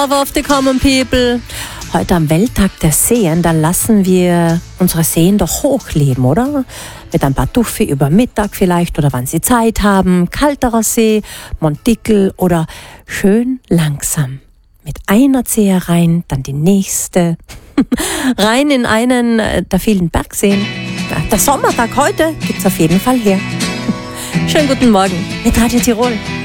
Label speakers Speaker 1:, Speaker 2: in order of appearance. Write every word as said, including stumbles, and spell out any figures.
Speaker 1: Of the Common People. Heute am Welttag der Seen, da lassen wir unsere Seen doch hochleben, oder? Mit ein paar Tuffi über Mittag vielleicht oder wann sie Zeit haben. Kalterer See, Montickel oder schön langsam. Mit einer Zehe rein, dann die nächste. Rein in einen der vielen Bergseen. Der Sommertag heute gibt's auf jeden Fall her. Schönen guten Morgen mit Radio Tirol.